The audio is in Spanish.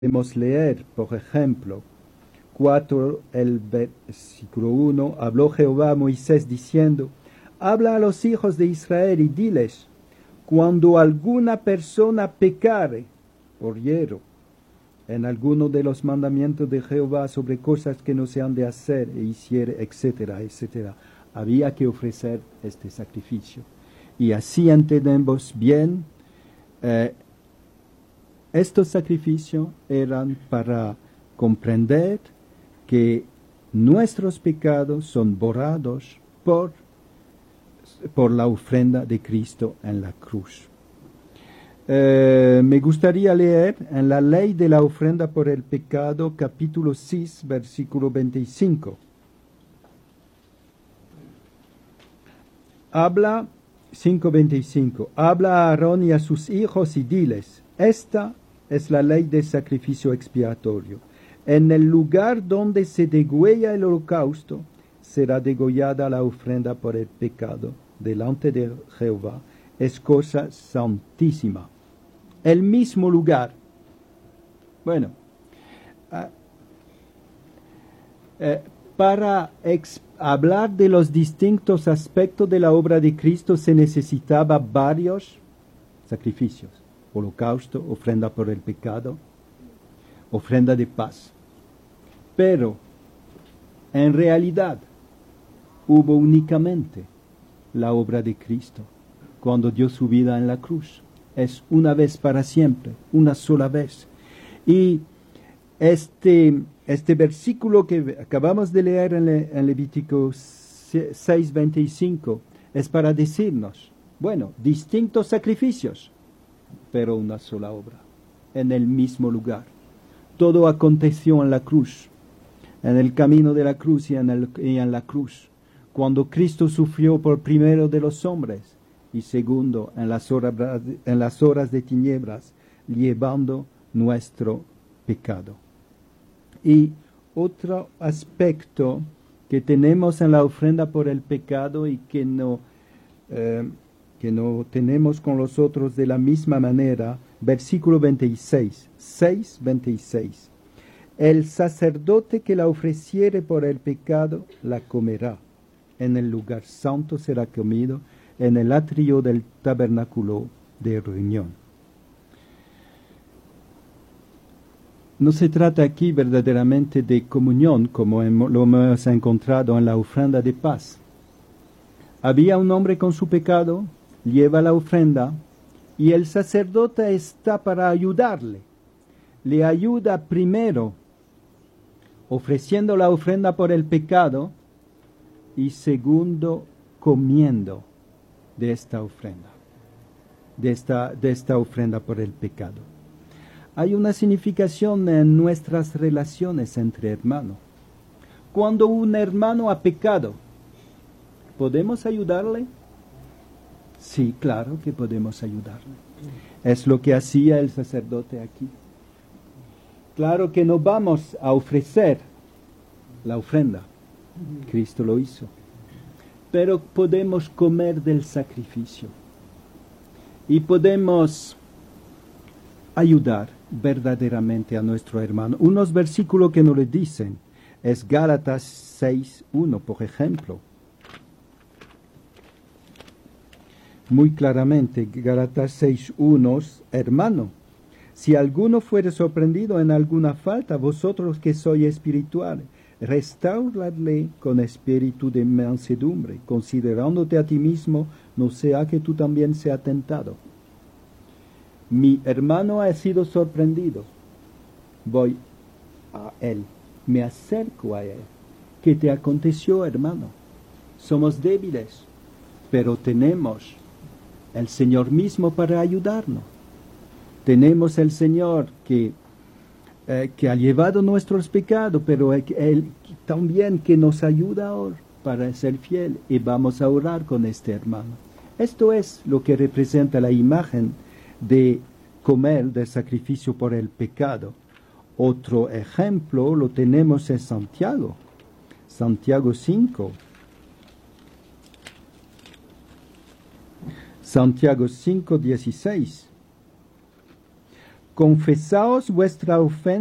Podemos leer, por ejemplo, 4, el versículo 1, habló Jehová a Moisés diciendo, habla a los hijos de Israel y diles, cuando alguna persona pecare por hierro en alguno de los mandamientos de Jehová sobre cosas que no se han de hacer e hiciere, etcétera, etcétera, había que ofrecer este sacrificio. Y así entendemos bien, estos sacrificios eran para comprender que nuestros pecados son borrados por la ofrenda de Cristo en la cruz. Me gustaría leer en la ley de la ofrenda por el pecado, capítulo 6, versículo 25. Habla, 5:25, habla a Aarón y a sus hijos y diles, esta es la ley del sacrificio expiatorio. En el lugar donde se degüella el holocausto, será degollada la ofrenda por el pecado delante de Jehová. Es cosa santísima. El mismo lugar. Bueno, para hablar de los distintos aspectos de la obra de Cristo se necesitaba varios sacrificios. Holocausto, ofrenda por el pecado, ofrenda de paz. Pero, en realidad, hubo únicamente la obra de Cristo cuando dio su vida en la cruz. Es una vez para siempre, una sola vez. Y este versículo que acabamos de leer en Levítico 6:25 es para decirnos, bueno, distintos sacrificios, pero una sola obra, en el mismo lugar. Todo aconteció en la cruz, en el camino de la cruz y en la cruz, cuando Cristo sufrió por primero de los hombres y segundo en las horas de tinieblas, llevando nuestro pecado. Y otro aspecto que tenemos en la ofrenda por el pecado y que no tenemos con los otros de la misma manera, versículo 26, 6:26. El sacerdote que la ofreciere por el pecado, la comerá. En el lugar santo será comido, en el atrio del tabernáculo de reunión. No se trata aquí verdaderamente de comunión, como lo hemos encontrado en la ofrenda de paz. Había un hombre con su pecado, lleva la ofrenda, y el sacerdote está para ayudarle. Le ayuda primero, ofreciendo la ofrenda por el pecado, y segundo, comiendo de esta ofrenda, de esta ofrenda por el pecado. Hay una significación en nuestras relaciones entre hermanos. Cuando un hermano ha pecado, ¿podemos ayudarle? Sí, claro que podemos ayudarle. Es lo que hacía el sacerdote aquí. Claro que no vamos a ofrecer la ofrenda. Cristo lo hizo. Pero podemos comer del sacrificio. Y podemos ayudar verdaderamente a nuestro hermano. Unos versículos que nos le dicen es Gálatas 6:1, por ejemplo. Muy claramente, Gálatas 6:1, hermano, si alguno fuere sorprendido en alguna falta, vosotros que sois espirituales, restauradle con espíritu de mansedumbre, considerándote a ti mismo, no sea que tú también seas tentado. Mi hermano ha sido sorprendido. Voy a él, me acerco a él. ¿Qué te aconteció, hermano? Somos débiles, pero tenemos el Señor mismo para ayudarnos. Tenemos el Señor que ha llevado nuestros pecados, pero Él también que nos ayuda ahora para ser fiel, y vamos a orar con este hermano. Esto es lo que representa la imagen de comer del sacrificio por el pecado. Otro ejemplo lo tenemos en Santiago. Santiago 5. Santiago 5:16. confesaos vuestra ofensa